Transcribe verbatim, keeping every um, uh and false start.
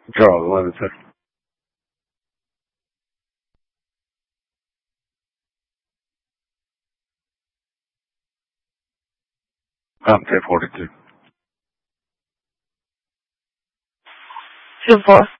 Charles, eleven seconds. Um, ten forty-two. Two four.